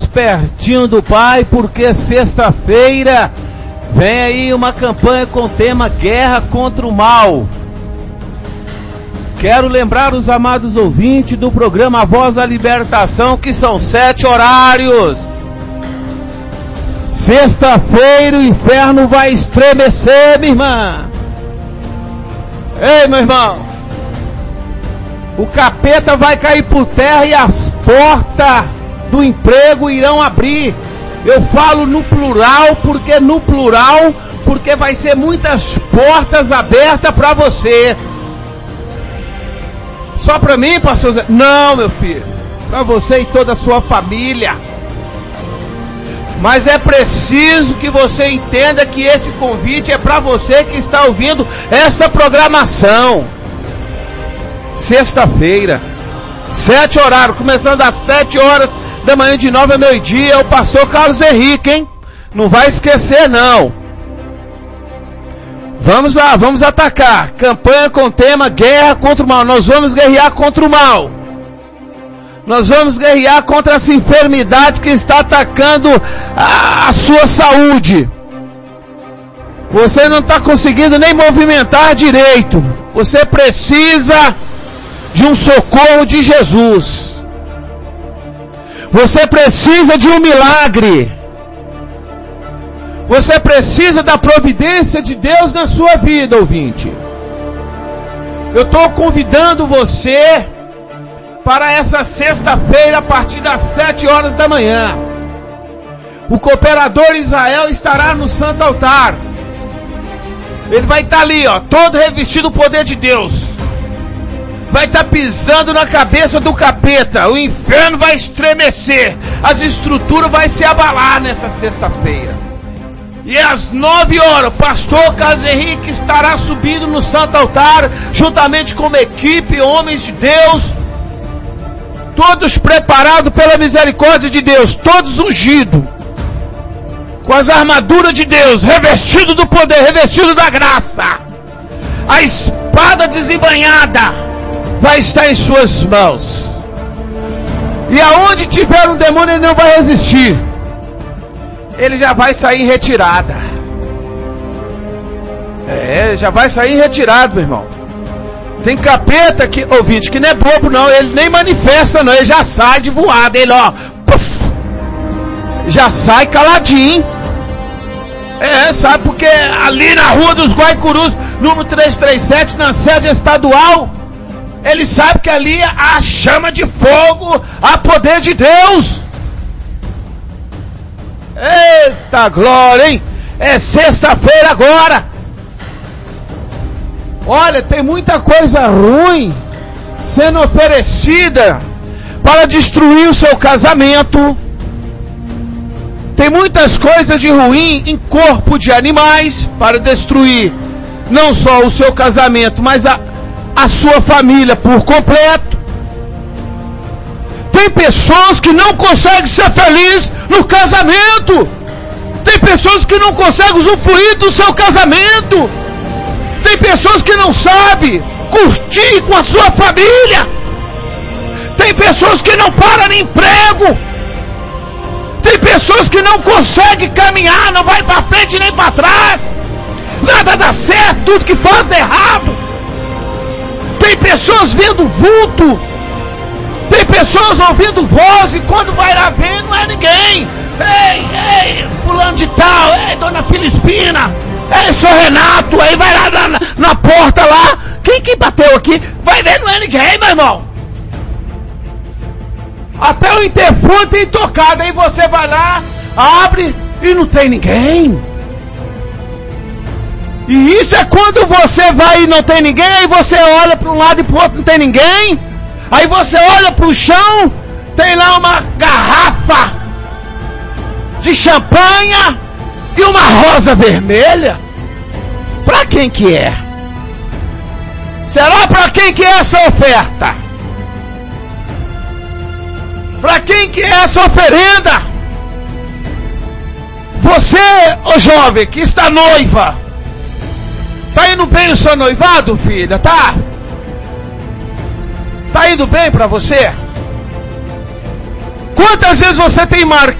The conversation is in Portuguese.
pertinho do Pai, porque sexta-feira vem aí uma campanha com o tema Guerra contra o Mal. Quero lembrar os amados ouvintes do programa Voz da Libertação que são 7 horários. Sexta-feira o inferno vai estremecer, minha irmã. Ei, meu irmão. O capeta vai cair por terra e as portas do emprego irão abrir. Eu falo no plural, porque vai ser muitas portas abertas para você. Só para mim, pastor Zé? Não, meu filho. Para você e toda a sua família. Mas é preciso que você entenda que esse convite é para você que está ouvindo essa programação. Sexta-feira, 7 horários, começando às 7 horas da manhã, de 9 a meio-dia, é o pastor Carlos Henrique, hein? Não vai esquecer, não. Vamos lá, vamos atacar. Campanha com tema Guerra contra o Mal. Nós vamos guerrear contra o mal. Nós vamos guerrear contra essa enfermidade que está atacando a sua saúde. Você não está conseguindo nem movimentar direito. Você precisa de um socorro de Jesus. Você precisa de um milagre. Você precisa da providência de Deus na sua vida, ouvinte. Eu estou convidando você para essa sexta-feira a partir das 7 horas da manhã. O cooperador Israel estará no Santo Altar. Ele vai estar ali, ó, todo revestido do poder de Deus. Vai estar pisando na cabeça do capeta. O inferno vai estremecer. As estruturas vão se abalar nessa sexta-feira. E às 9 horas, o pastor Carlos Henrique estará subindo no Santo Altar, juntamente com uma equipe, homens de Deus, todos preparados pela misericórdia de Deus, todos ungidos, com as armaduras de Deus, revestido do poder, revestido da graça. A espada desembainhada vai estar em suas mãos. E aonde tiver um demônio, ele não vai resistir. Ele já vai sair em retirada. Já vai sair em retirada, meu irmão. Tem capeta que, ouvinte, que não é bobo não, ele nem manifesta não, ele já sai de voada, ele ó, puff, já sai caladinho. Sabe, porque ali na Rua dos Guaicurus, número 337, na sede estadual, ele sabe que ali há chama de fogo, há poder de Deus. Eita glória, hein? É sexta-feira agora. Olha, tem muita coisa ruim sendo oferecida para destruir o seu casamento. Tem muitas coisas de ruim em corpo de animais para destruir não só o seu casamento, mas a sua família por completo. Tem pessoas que não conseguem ser felizes no casamento. Tem pessoas que não conseguem usufruir do seu casamento. Tem pessoas que não sabem curtir com a sua família. Tem pessoas que não param no emprego. Tem pessoas que não conseguem caminhar, não vai para frente nem para trás. Nada dá certo, tudo que faz dá errado. Tem pessoas vendo vulto. Tem pessoas ouvindo voz e quando vai lá ver não é ninguém. Ei, fulano de tal, ei, dona Filispina, ei, sou Renato, aí vai lá na porta lá. Quem bateu aqui? Vai ver, não é ninguém, meu irmão. Até o interfone tem tocado, aí você vai lá, abre e não tem ninguém. E isso é quando você vai e não tem ninguém, aí você olha para um lado e para o outro não tem ninguém. Aí você olha para o chão, tem lá uma garrafa de champanhe e uma rosa vermelha. Para quem que é? Será para quem que é essa oferta? Para quem que é essa oferenda? Você, ô jovem, que está noiva, tá indo bem o seu noivado, filha? Tá indo bem para você? Quantas vezes você tem marcado